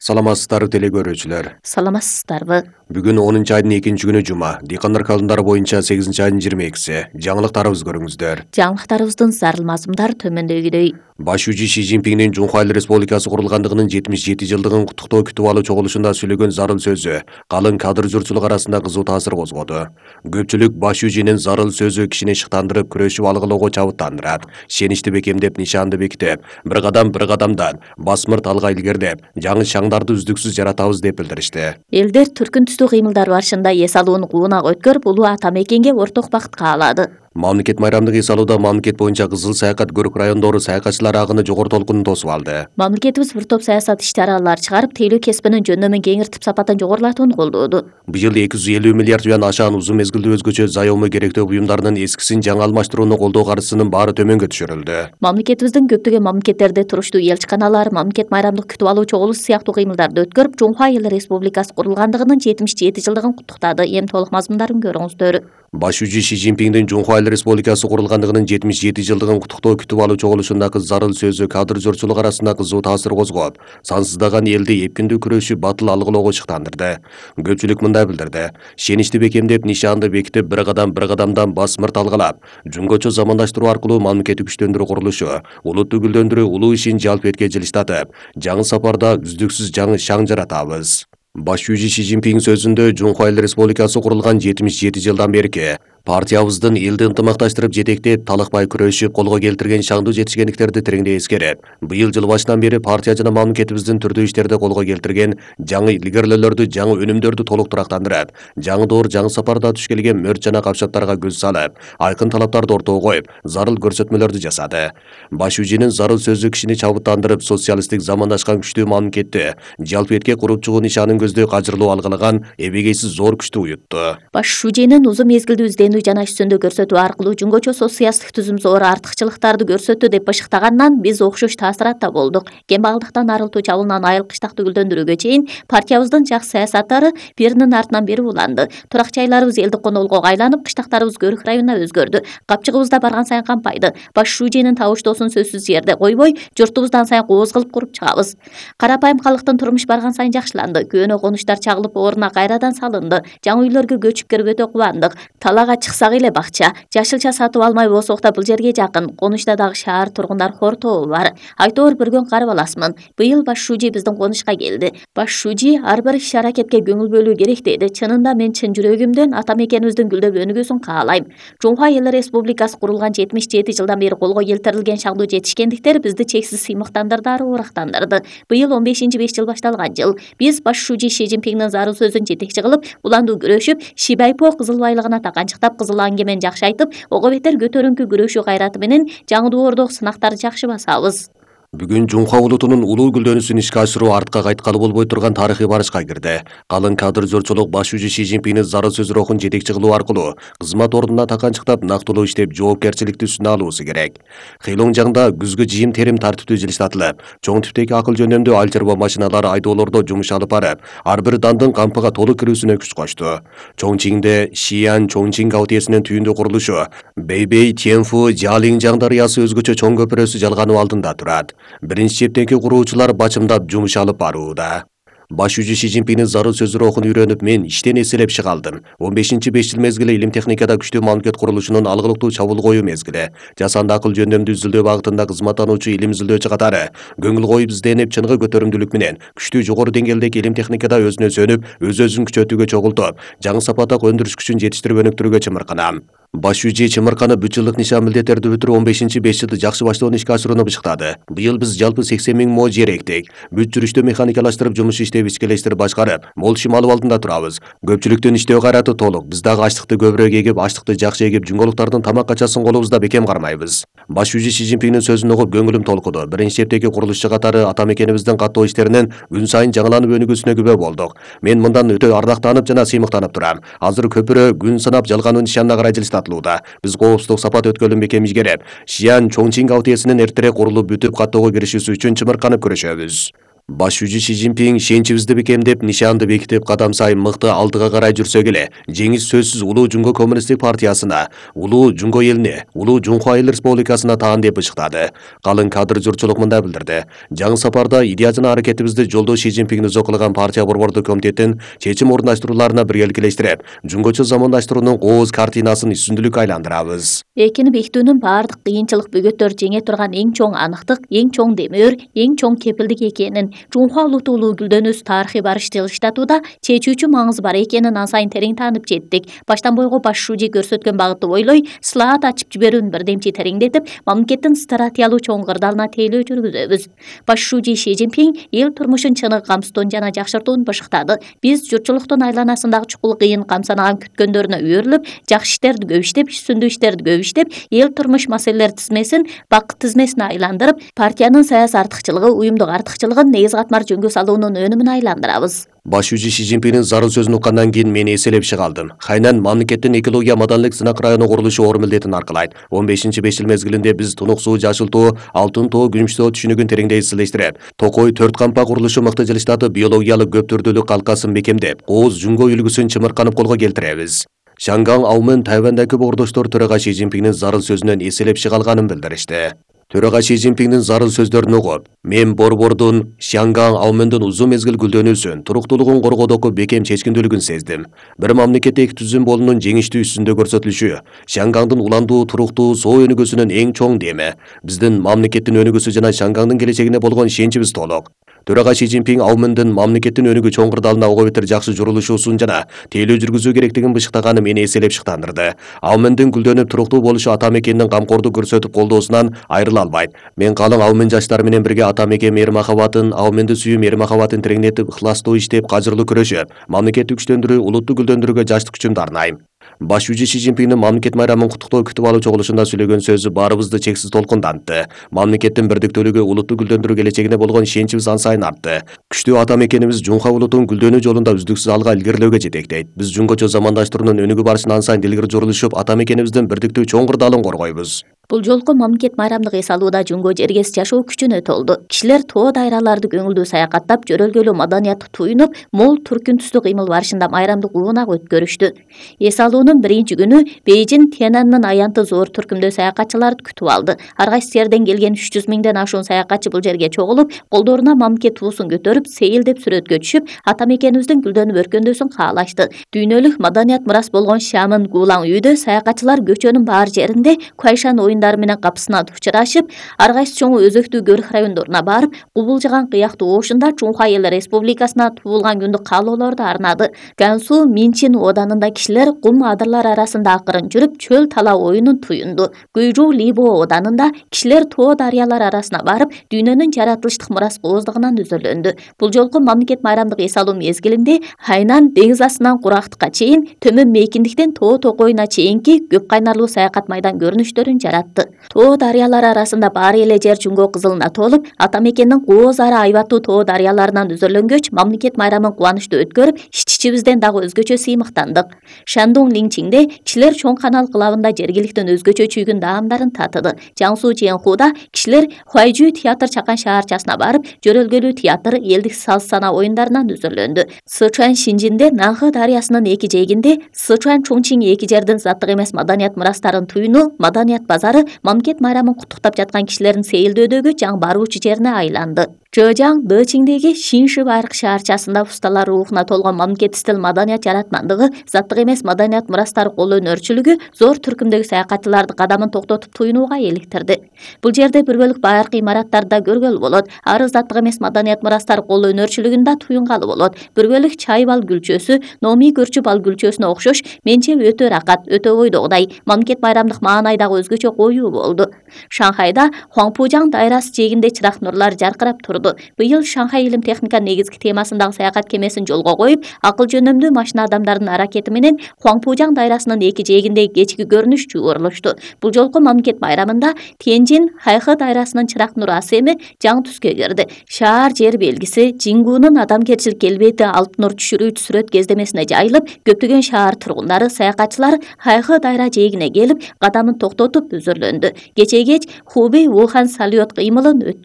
Саламатсыздар теле көрүүчүлөр. Саламатсыздарбы? Бүгүн 10 айдын 2-күнү жума. Дыйкандар калымдары боюнча 8 айдын 22-си. Жаңылыктарыбыз көрүңүздөр. Жаңылыктарыбыздын зарыл мазмундары төмөндөгүдөй. Баш жүзү Ши Цзиньпиндин Жунхва Эл Республикасы курулгандыгынын 77 жылдыгын куттуктоо күтүп алуу чогулушунда сүйлөгөн зарыл сөзү калың кадыр журтчулук арасында кызуу таасир козгоду. Көпчүлүк Баш жүзүнүн зарыл сөзү кишини шыктандырып, күрөшүп алгылоого чабыттандырат. Шеничти бекемдеп, нишанды бекитип, бир кадамдан басмырт алга илгердеп, жаңы шаңдарды үздүксүз жаратабыз деп билдиришти. Элдер түркүн түстүү кыймылдар барышында эс алууну куунак өткөрүп, улуу ата мекенге орток бакыт каалады. Мамлекет майрамдык эс алууда мамлекет боюнча Кызыл саякат көрүк райондору саякатчылар агыны жогору толкунун тосуп алды. Мамлекетибиз бир топ саясат иш-чаралар чыгарып, тейлөө кесибинин жөндөмүн кеңиртип, сапатын жогорулатууну колдоду. Быйыл 250 миллиард юан ашаан узун мезгилдүү өзгөчө заёму керектөө буюмдарынын эскисин жаңы алмаштырууну колдоо каржысынын баары төмөнгө түшүрүлдү. Мамлекетибиздин көптөгөн мамлекеттерде туруштуу элчиканалар, мамлекет майрамдык күтүп алуу чогулушу сыяктуу кыймылдарды өткөрүп, Жунхва Эл Республикасы курулгандыгынын 77 жылдыгын куттуктады. Эми толук мазмундарын көрүңүздөр. Баш жүзү Ши Цзиньпиндин Жунхва Эл Республикасы курулгандыгынын 77 жылдыгын куттуктоо күтүп алуу чогулушундагы зарыл сөзү кадыр журтчулук арасында кызуу таасир козгоп, сансыздаган элди эпкиндүү күрөшүп батыл алгылоого шыктандырды. Көпчүлүк мындай билдирди: шеничти бекемдеп, нишанды бекитип, бир кадамдан басмырт алгылап, жөнгөчө замандаштыруу аркылуу мамлекетти күчтөндүрүү курулушу, улутту гүлдөндүрүү улуу ишин жалпетке жылыштатып, жаңы сапарда үздүксүз жаңы шаң жаратабыз. Баш жүзү Ши Цзиньпин сөзүндө Жунхва Эл Республикасы курулган 77 жылдан берки партиябыздын элди ынтымакташтырып жетектеп, талыкпай күрөшүп, колго келтирген шаңдуу жетишкендиктерди тереңдей эскерип, быйыл жыл башынан бери партия жана мамлекетибиздин түрдүү иштерде колго келтирген жаңы илгерилөөлөрдү, жаңы өнүмдөрдү толук турактандырып, жаңы доор, жаңы сапарда туш келген мөрт жана капчаттарга көз салып, айкын талаптарды ортого коюп, зарыл көрсөтмөлөрдү жасады. Баш жүзүнүн зарыл сөзү кишини чабыттандырып, социалисттик замандашкан күчтүү мамлекетти жалпетке куруп чыгуу нишанын көздөй кажырлуу алгылаган эбегейсиз зор күчтү уютту. Баш жүзүнүн узун мезгилдүү изденүү жана үстүндө көрсөтүү аркылуу жөнгөчө социалисттик түзүм зор артыкчылыктарды көрсөттү деп бышыктагандан биз окшош таасиратта болдук. Кембагалдыктан арылтуу чабуулунан айыл-кыштакты гүлдөндүрүүгө чейин партиябыздын жакшы саясаттары биринин артынан бири уланды. Турак жайларыбыз элдик конолгого айланып, кыштактарыбыз көрүк районуна өзгөрдү. Капчыгыбыз да барган сайын кампайды. Баш жүзүнүн табыштоосун сөзсүз жерде койбой, журтубуздан сайын кооз кылып куруп чыгабыз. Карапайым калктын турмуш барган сайын жакшыланды. Көөнө конуштар чагылып, ордуна кайрадан салынды. Жаңы үйлөргө көчүп кирип өтө кубандык. Талаага чыксак эле бакча, жашылча сатып алмай болсок да бул жерге жакын. Конушта дагы шаар тургундар хортобу бар. Айтор бүргөн кар баласымын. Быйыл Баш жүзү биздин конушка келди. Баш жүзү ар бир иш-аракетке көңүл бөлүү керек деди. Чынында мен чын жүрөгүмдөн ата мекенибиздин гүлдөп өнүгүүсүн каалайм. Жунхва Эл Республикасы курулган 77 жылдан бери колго келтирилген шаңдуу жетишкендиктер бизди чексиз сыймыктандырды, урактандырды. Быйыл 15-5 жыл башталган жыл. Биз Баш жүзү Ши Цзиньпиндин зарыл сөзүн жетекчи кылып, уландуу күрөшүп, Шибайпо кызыл байлыгына таканчыктап, кызыл аңгемен жакшы айтып, ого бетер көтөрүңкү күрөшүү кайраты менен жаңы доордогу сынактарды жакшы басабыз. Бүгүн Жунхва улутунун улуу гүлдөнүүсүн ишке ашыруу артка кайткалы болбой турган тарыхый барышка кирди. Калың кадыр журтчулук Баш жүзү Ши Цзиньпиндин зарыл сөз рухун жетекчи кылуу аркылуу кызмат ордуна таканчыктап, нактылуу иштеп, жоопкерчиликти үстүнө алуусу керек. Кыйлың жаңда күзгү жыйым терим тартиптүү жылыштатылып, чоң типтеги акыл жөндөмдүү ал чарба машиналары айдоолордо жумуш алып барып, ар бир дандын кампыга толук кирүүсүнө күч кошту. Чоңчиңде Шиян Чоңчиң гаутиесинин түйүндү курулушу Бэйбэй Тянфу Жалиңжаң дарыясы өзгөчө чоң көпүрөсү жалгануу алдында турат. Биринчи чептеги куруучулар бачымдап жумуш алып барууда. Баш жүзү Ши Цзиньпиндин зарыл сөзү рухун үйрөнүп, мен иштен эселеп чыгалдым. 15-5 жыл мезгили илим техникада күчтүү мамлекет курулушунун алгылыктуу чабуул коюу мезгили. Жасанды акыл жөндөмдүү изилдөө багытында кызматтануучу илим изилдөөчү катары көңүл коюп изденип, чыныгы көтөрүмдүүлүк менен күчтүү жогору деңгээлдеги илим техникада өзүнө сөнүп, өз-өзүн күчөтүүгө чогултуп, жаңы сапатак өндүрүш күчүн жетиштирип өнүктүрүүгө чымырканам. Баш жүзү чымырканы бүт жылдык нишан милдеттерди бүтүрүп 15-5 жылды жакшы баштоону ишке ашырууну бышыктады. Быйыл биз жалпы 80 000 мо жер эктик. Бүт жүрүштү механикалаштырып, жумуш иштеп, ичкелештирип башкарып, мол ишим алып алдында турабыз. Көпчүлүктүн иштөө кайраты толук. Биз дагы ачлыкты көбүрөөк эгип, ачлыкты жакшы эгип, жүңгөлуктардын тамак качасын колубузда бекем кармайбыз. Баш жүзү Ши Цзиньпиндин сөзүн угуп көңүлүм толкуду. Биринчи чептеги курулушчу катары ата мекенибиздин каттоо иштеринен күн сайын жаңыланып өнүгүүсүнө күбө болдук. Мен мындан өтө ардактанып жана сыймыктанып турам. Азыр көпүрө күн санап жалгануу нишанына карай жылыштатылууда. Биз коопсуздук сапат өткөлүн бекем игереп, Шиян Чоңчиң гаутиесинин эртерээк курулуп бүтүп каттоого киришүүсү үчүн чымырканып күрөшөбүз. Баш жүзү Си Цзиньпин шенчибизди бекемдеп, нишанды бекитип, кадам сайын мыкты алдыга карай жүрсөк эле, жеңиш сөзсүз улуу Жунго коммунисттик партиясына, улуу Жунго элине, улуу Жунхва Эл Республикасына таан деп ышыктады. Калың кадр журтчулук мындай билдирди. Жаңы сапарда идея жана аракетибизди жолдоо Си Цзиньпинди зокулаган партия борбордук комитеттин чечим орундаштырууларына биргеликтештирип, жунгочу замандаштыруунун кооз картинасын үстүндүлүккө айландырабыз. Экини бекитүүнүн баардык кыйынчылык бөгөттөр жеңе турган эң чоң аныктык, эң чоң демөөр, эң чоң кепилдик экенин Жунхва улутулуу гүлдөнүүсү тарыхый барыш жылыштатууда чечүүчү маңызы бар экенин ан сайын терең таанып жеттик. Баштан бойго баш шужи көрсөткөн багытты бойлой, слаат ачып жиберүүнү бирдемчи тереңдетип, мамлекеттин стратегиялуу чоң кырдаалына тейлөө жүргүзөбүз. Баш шужи Си Цзиньпин эл турмушун чыныгы камсыздоон жана жакшыртууну бышыктады. Биз журтчулуктун айланасындагы чукул кыйын камсанаган күткөндөрүнө үйрүлүп, жакшы иштерди көп иштеп, сүндүү иштерди көп иштеп, эл турмуш маселелер тизмесин бакыт тизмесине айландырып, партиянын саясий артыкчылыгы, уюмдук артыкчылыгын негиз катмар жөнгө салуунун өнүмүн айландырабыз. Баш жүзү Си Цзиньпиндин зарыл сөзүн уккандан кийин мен эселеп чыгалдым. Хайнан мамлекеттин экология маданлык сынак району курулушу оор милдетин аркылайт. 15-5 мезгилинде биз Тунук суу, Жашыл тоо, Алтын тоо, Күмүш тоо түшүнүгүн тереңдей изилештирип, Токой 4 кампа курулушу мыкты жылыштатып, биологиялык көп түрдүүлүк калкасын бекемдеп, кооз Жунго үлгүсүн чымырканып колго келтиребиз. Шанган Аумен Тайвандагы бордоштор төрага Си Цзиньпиндин зарыл сөзүнөн эселеп чыгалганын билдиришти. Төрага Си Цзиньпиндин зарыл сөздөрүн угуп, мен борбордун Шанган Аумендин узун мезгил гүлдөнүүсүн, туруктуулугун коргоодогу бекем чечкиндүүлүгүн сездим. Бир мамлекет эки түзүм болуунун жеңиштүү үстүндө көрсөтүлүшү, Шангандын уландуу, туруктуу, соо өнүгүүсүнүн эң чоң деми. Биздин мамлекеттин өнүгүүсү жана Шангандын келечегине болгон ишеничибиз толук. Төрага Си Цзиньпин Аумендин мамлекеттин өнүгүү чоң кырдаалына ого бетер жакшы журулушуусун жана тейлөө жүргүзүү керектигин бышыктаганы мени эселеп шыктандырды. Аумендин гүлдөнүп туруктуу болушу ата мекендин камкордук көрсөтүп колдоосунан айрыла албайт. Мен калың Аумен жаштары менен бирге ата мекен мээри махабатын, Ауменди сүйүү мээри махабатын тереңдетип, ыхластуу иштеп, кажырлуу күрөшүп, мамлекетти күчтөндүрүү, улутту гүлдөндүрүүгө жаштык күчүмдү арнайм. Баш жүзү Си Цзиньпиндин мамлекет майрамын куттуктоо күтүп алуу чогулушунда сүйлөгөн сөзү баарыбызды чексиз толкундантты. Мамлекеттин бирдиктүүлүгү, улутту гүлдөндүрүү келечегине болгон ишеничибиз ан сайын артты. Күчтүү ата мекенибиз Жунхва улутун гүлдөнүү жолунда үздүксүз алга илгерилөөгө жетектейт. Биз жунгочо замандаштыруунун өнүгүү барышын ан сайын илгери журулушуп, ата мекенибиздин бирдиктүү чоң кырдаалын коргойбуз. Бул жолку мамлекет майрамдык эс алууда Жунго жергес жашоо күчүнө толду. Кишилер тоо дайраларды көңүлдүү саякаттап, жөрөлгөлүү маданиятты туюнуп, мол түркүн түстүү кыймыл барышында майрамдык уунак өткөрүштү. Эс алуунун биринчи күнү Бейжин Тяньаньнын аянты зор түркүмдүү саякатчыларды күтүп алды. Ар кайсы жерден келген 300 миңден ашуун саякатчы бул жерге чогулуп, колдоруна мамлекет туусун көтөрүп, сейилдеп сүрөткө түшүп, ата мекенибиздин гүлдөнүп өркөндөөсүн каалашты. Дүйнөлүк маданият мурас болгон Шамын Гулаң үйдө саякатчылар көчөнүн баар жеринде Куайшан менен капысына учурашып, ар кайсы чоң өзөктүү көрүк райондоруна барып, кубулжыган кыяктуу оошунда Жунхва Эл Республикасына туулган күндү каалоолорду арнады. Гансу Минчин оданында кишилер кум адырлар арасында акырын жүрүп, чөл тала оюнун туюнду. Гуйжу Либо оданында кишилер тоо дарыялар арасына барып, дүйнөнүн жаратылыштык мурас кооздугунан өзөлөндү. Бул жолку мамлекет майрамдык эс алуу мезгилинде Хайнан деңиз астынан курактыкка чейин, төмөн мейкиндиктен тоо токоюна чейинки көп кайнарлуу саякат майдан көрүнүштөрүн жаратты. Тоо дарыялар арасында баары эле жер Жунго кызылына толуп, ата мекендин кооз ары айбаттуу тоо дарыяларынан өзөлөнгөч мамлекет майрамын кубанычтуу өткөрүп, ич-ичибизден дагы өзгөчө сыймыктандык. Шандун Линчиңде кишилер чоң канал кылабында жергиликтин өзгөчө чүйгүн даамдарын татыды. Жаңсу Ченхуда кишилер Хуайжу театр чакан шаарчасына барып, жөрөлгөлүү театр, элдик саз сана оюндарынан өзөлөндү. Сычуан Шинжинде Нанхы дарыясынын эки жээгинде Сычуан Чоңчиң эки жердин заттык эмес маданият мурастарын туюну, маданият базары мамлекет майрамын куттуктап жаткан кишилердин сейилдөөдөгү жаң баруучу жерине айланды. Жожаң Дычиңдеги Шинши байрак шаарчасында усталар рухуна толгон мамлекет стил маданият жаратмандыгы, заттык эмес маданият мурастары кол өнөрчүлүгү зор түркүмдөгү саякатчыларды кадамын токтотуп туюнууга эликтирди. Бул жерде бир бөлүк байыркы имараттарды да көргөлү болот. Ары заттык эмес маданият мурастары кол өнөрчүлүгүн да туюнгалы болот. Бир бөлүк чай бал гүлчөсү, Номи көрчү бал гүлчөсүнө окшош менче өтө ракат, өтө ойдогудай мамлекет майрамдык маанайдагы өзгөчө коюу болду. Шанхайда Хуаңпужаң дайрасы жээгинде чырак нурлар жаркырап турду. Быйыл Шанхай илим техника негизги темасындагы саякат кемесин жолго коюп, акыл жөнөмдүү машина адамдардын аракети менен Хуаңпужаң дайрасынын эки жээгинде кечки көрүнүш жуурулушту. Бул жолку мамлекет майрамында Тяньжин Хайхы дайрасынын чырак нуру асеми жаңы түскө кирди. Шаар жер белгиси, Жингунун адамгерчилик келбети алып нур түшүрүүчү сүрөт кездемесине жайылып, көптөгөн шаар тургундары, саякатчылар Хайхы дайра жээгине келип, кадамын токтотуп өзөрлөндү. Кечээ кеч Хубей Вухан салют кыймылын өткөрдү.